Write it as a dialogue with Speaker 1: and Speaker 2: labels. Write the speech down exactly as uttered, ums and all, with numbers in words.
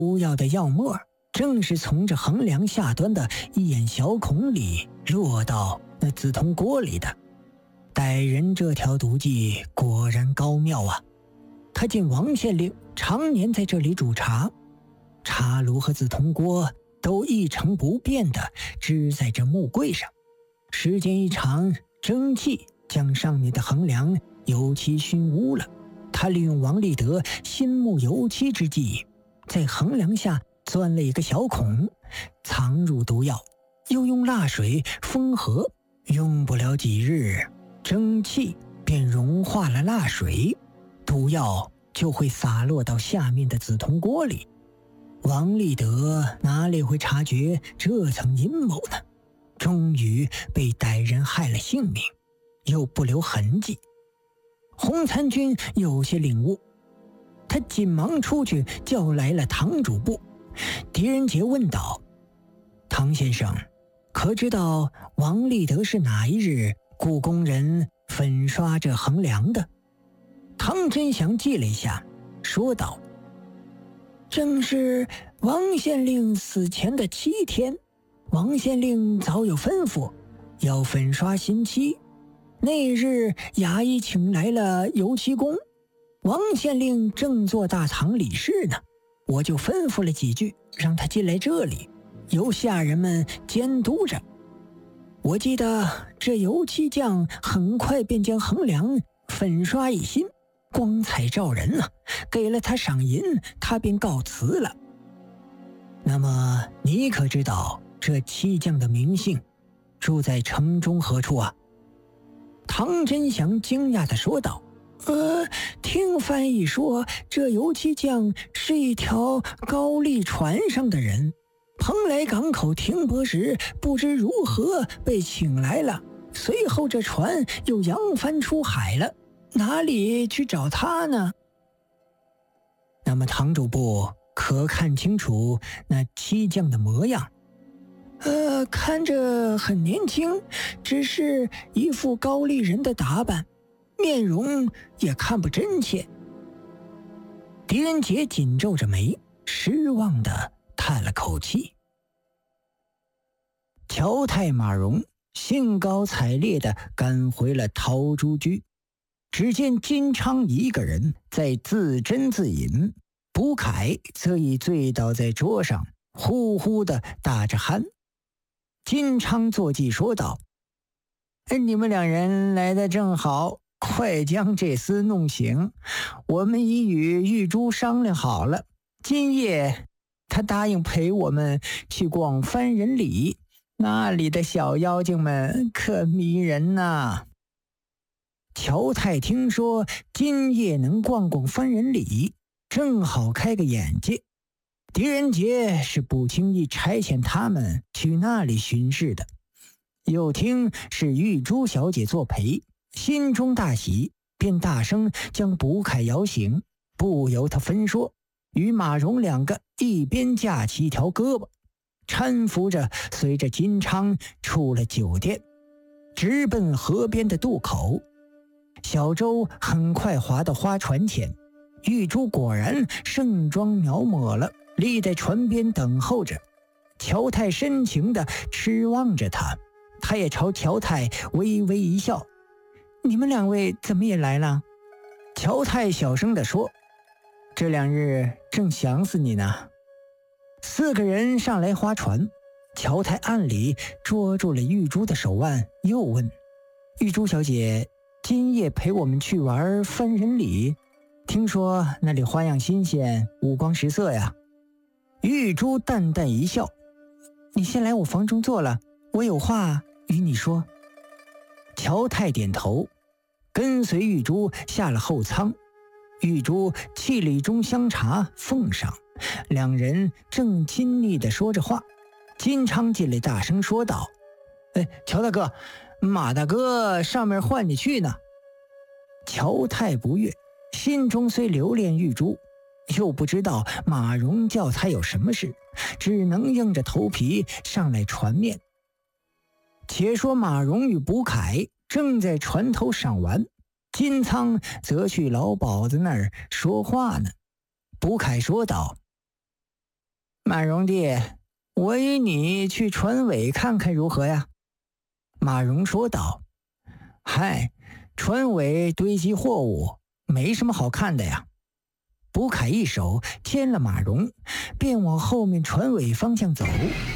Speaker 1: 毒药的药沫正是从这横梁下端的一眼小孔里落到那紫铜锅里的。歹人这条毒计果然高妙啊！他见王县令常年在这里煮茶，茶炉和紫铜锅都一成不变地支在这木柜上，时间一长，蒸汽将上面的横梁油漆熏污了。他利用王立德新木油漆之际，在横梁下钻了一个小孔，藏入毒药，又用蜡水封合，用不了几日，蒸汽便融化了蜡水，毒药就会洒落到下面的紫铜锅里。王立德哪里会察觉这层阴谋呢？终于被歹人害了性命，又不留痕迹。洪参军有些领悟，他紧忙出去叫来了唐主簿。狄仁杰问道：“唐先生，可知道王立德是哪一日雇工人粉刷这横梁的？”唐真祥记了一下，说道：“正是王县令死前的七天，王县令早有吩咐，要粉刷新漆。那日衙役请来了油漆工，王县令正做大堂理事呢，我就吩咐了几句，让他进来这里，由下人们监督着。我记得这油漆匠很快便将横梁粉刷一新，光彩照人啊！给了他赏银，他便告辞了。那么你可知道这漆匠的名姓，住在城中何处啊？”唐真祥惊讶地说道：“呃，听翻译说，这油漆匠是一条高丽船上的人，蓬莱港口停泊时，不知如何被请来了，随后这船又扬帆出海了，哪里去找他呢？”那么唐主簿可看清楚那漆匠的模样？呃，看着很年轻，只是一副高丽人的打扮，面容也看不真切。狄仁杰紧皱着眉，失望地叹了口气。乔太马荣兴高采烈地赶回了陶朱居，只见金昌一个人在自斟自饮，卜凯则已醉倒在桌上，呼呼地打着鼾。金昌坐骑说道：“你们两人来得正好，快将这厮弄醒。我们已与玉珠商量好了，今夜他答应陪我们去逛番人里，那里的小妖精们可迷人呐。”乔太听说今夜能逛逛番人里，正好开个眼界。狄仁杰是不轻易差遣他们去那里巡视的，又听是玉珠小姐作陪，心中大喜，便大声将卜凯摇醒，不由他分说，与马荣两个一边架起一条胳膊，搀扶着随着金昌出了酒店，直奔河边的渡口。小舟很快划到花船前，玉珠果然盛装描抹了，立在船边等候着。乔太深情地痴望着他，他也朝乔太微微一笑：“你们两位怎么也来了？”乔太小声地说：“这两日正想死你呢。”四个人上来划船，乔太暗里捉住了玉珠的手腕，又问：“玉珠小姐，今夜陪我们去玩番人里？听说那里花样新鲜，五光十色呀。”玉珠淡淡一笑：“你先来我房中坐了，我有话与你说。”乔太点头，跟随玉珠下了后舱。玉珠沏了一盅香茶奉上，两人正亲昵地说着话。金昌进来大声说道：“哎，乔大哥，马大哥上面唤你去呢。”乔太不悦，心中虽留恋玉珠，又不知道马荣叫他有什么事，只能硬着头皮上来传面。且说马荣与卜凯正在船头赏玩，金仓则去老鸨子那儿说话呢。卜凯说道：“ 马荣弟，我与你去船尾看看如何呀？马荣说道。嗨，船尾堆积货物，没什么好看的呀。卜凯一手牵了马荣，便往后面船尾方向走。